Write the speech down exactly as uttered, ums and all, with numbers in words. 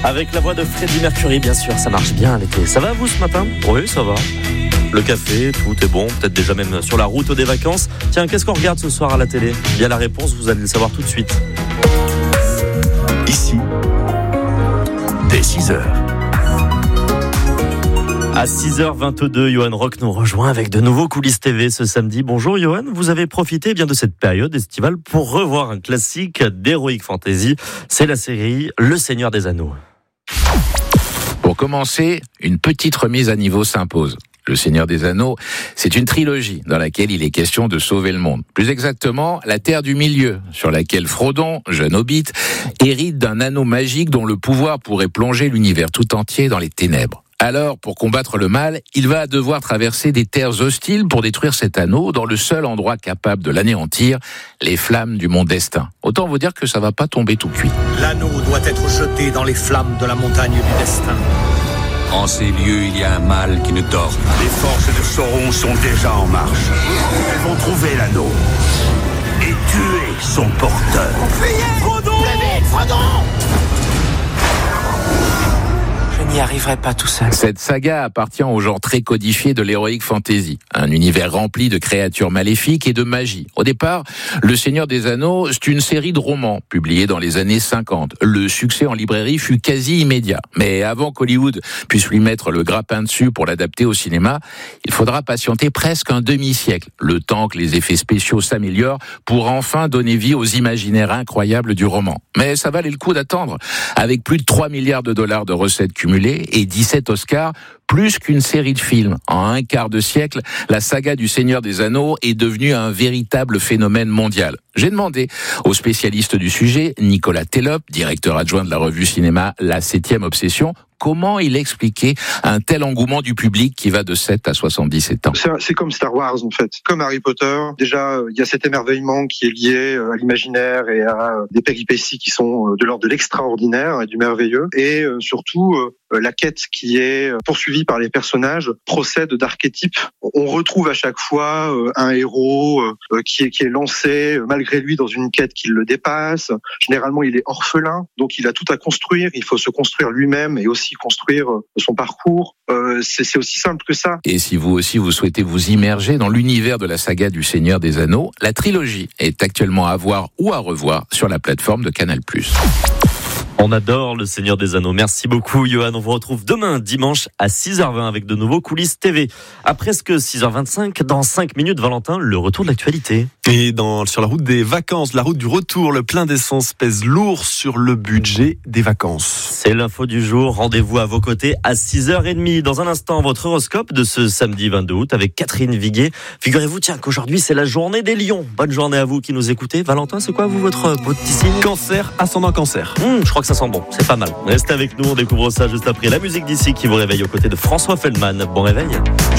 Avec la voix de Freddie Mercury, bien sûr, ça marche bien l'été. Ça va vous ce matin ? Oui, ça va. Le café, tout est bon, peut-être déjà même sur la route des vacances. Tiens, qu'est-ce qu'on regarde ce soir à la télé ? Bien la réponse, vous allez le savoir tout de suite. Ici, dès six heures. À six heures vingt-deux, Johan Rock nous rejoint avec de nouveaux coulisses T V ce samedi. Bonjour Johan, vous avez profité bien de cette période estivale pour revoir un classique d'Heroic Fantasy. C'est la série Le Seigneur des Anneaux. Pour commencer, une petite remise à niveau s'impose. Le Seigneur des Anneaux, c'est une trilogie dans laquelle il est question de sauver le monde. Plus exactement, la Terre du Milieu, sur laquelle Frodon, jeune hobbit, hérite d'un anneau magique dont le pouvoir pourrait plonger l'univers tout entier dans les ténèbres. Alors, pour combattre le mal, il va devoir traverser des terres hostiles pour détruire cet anneau dans le seul endroit capable de l'anéantir, les flammes du mont Destin. Autant vous dire que ça va pas tomber tout cuit. L'anneau doit être jeté dans les flammes de la montagne du Destin. En ces lieux, il y a un mal qui ne dort pas. Les forces de Sauron sont déjà en marche. Elles vont trouver l'anneau et tuer son porteur. Fuyez, Frodon ! Très vite, Frodon ! Je n'y arriverai pas tout seul. Cette saga appartient au genre très codifié de l'Heroic Fantasy, un univers rempli de créatures maléfiques et de magie. Au départ, Le Seigneur des Anneaux, c'est une série de romans publiés dans les années cinquante. Le succès en librairie fut quasi immédiat. Mais avant qu'Hollywood puisse lui mettre le grappin dessus pour l'adapter au cinéma, il faudra patienter presque un demi-siècle, le temps que les effets spéciaux s'améliorent pour enfin donner vie aux imaginaires incroyables du roman. Mais ça valait le coup d'attendre. Avec plus de trois milliards de dollars de recettes cumulées et dix-sept Oscars, plus qu'une série de films. En un quart de siècle, la saga du Seigneur des Anneaux est devenue un véritable phénomène mondial. J'ai demandé au spécialiste du sujet, Nicolas Tellop, directeur adjoint de la revue cinéma La Septième Obsession, comment il expliquait un tel engouement du public qui va de sept à soixante-dix-sept ans. C'est, c'est comme Star Wars en fait, comme Harry Potter. Déjà, il y a cet émerveillement qui est lié à l'imaginaire et à des péripéties qui sont de l'ordre de l'extraordinaire et du merveilleux. Et surtout, la quête qui est poursuivie par les personnages procède d'archétypes. On retrouve à chaque fois un héros qui est, qui est lancé malgré lui dans une quête qui le dépasse. Généralement, il est orphelin, donc il a tout à construire. Il faut se construire lui-même et aussi construire son parcours. Euh, c'est, c'est aussi simple que ça. Et si vous aussi vous souhaitez vous immerger dans l'univers de la saga du Seigneur des Anneaux, la trilogie est actuellement à voir ou à revoir sur la plateforme de Canal plus. On adore Le Seigneur des Anneaux. Merci beaucoup, Johan. On vous retrouve demain, dimanche, à six heures vingt avec de nouveaux coulisses T V. À presque six heures vingt-cinq, dans cinq minutes, Valentin, le retour de l'actualité. Et dans, sur la route des vacances, la route du retour, le plein d'essence pèse lourd sur le budget des vacances. C'est l'info du jour. Rendez-vous à vos côtés à six heures trente. Dans un instant, votre horoscope de ce samedi vingt-deux août avec Catherine Viguier. Figurez-vous, tiens, qu'aujourd'hui, c'est la journée des lions. Bonne journée à vous qui nous écoutez. Valentin, c'est quoi, vous, votre, votre petit signe ? Cancer, ascendant cancer. Mmh, je crois que ça sent bon, c'est pas mal. Restez avec nous, on découvre ça juste après la musique d'ici qui vous réveille aux côtés de François Feldman. Bon réveil.